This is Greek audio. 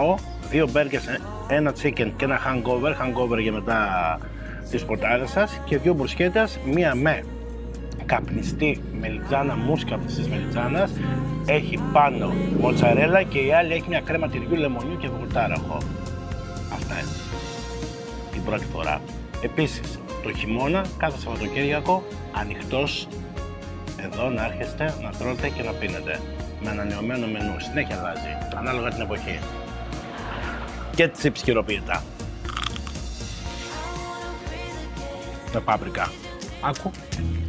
φάω 2 μπέργκερς, ένα chicken και ένα hangover για μετά τις ποτάρες σας και 2 μπρουσκέτες, μία με καπνιστή μελιτζάνα, μούσκα της μελιτζάνας, έχει πάνω μοτσαρέλα και η άλλη έχει μια κρέμα τυριού, λεμονιού και βουτάραχο. Αυτά είναι την πρώτη φορά. Επίσης, το χειμώνα, κάθε Σαββατοκύριακο, ανοιχτός εδώ να έρχεστε, να τρώτε και να πίνετε. Με ανανεωμένο μενού, συνέχεια αλλάζει, ανάλογα την εποχή. Και τσιπς χειροποίητα. Με πάπρικα. Άκου.